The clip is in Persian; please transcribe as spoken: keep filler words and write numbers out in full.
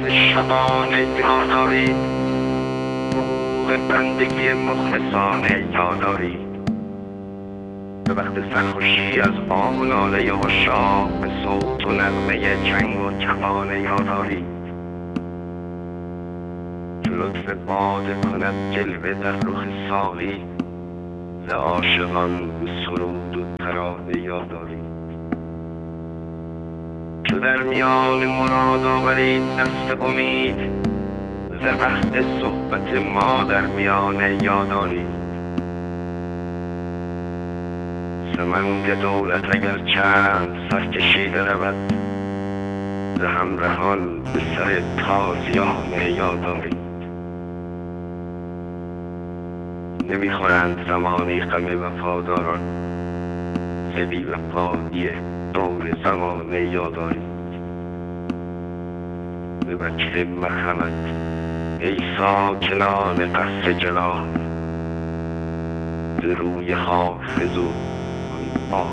وقت شبانه یاداری، حقوق بندگی مخلصانه یاداری، به وقت سرخوشی از آه و ناله عشاق، به صوت و نغمه چنگ و کمان یاداری، که لطف باده کند جلوه در رخ ساقی، ز عاشقان به سرود و ترانه یاداری، که در میان مراد آورید دست امید، ز عهد صحبت ما در میانه یاداری، سمنگ دولت اگر چند سر کشیده رود، ز همرهان به سر تازیانه یاداری، نمیخورند زمانی غم وفاداران، ز بی وفایی دور زمانه یاداری، به وجه مرحمت ای ساکنان قصر جلال، ز روی حافظ و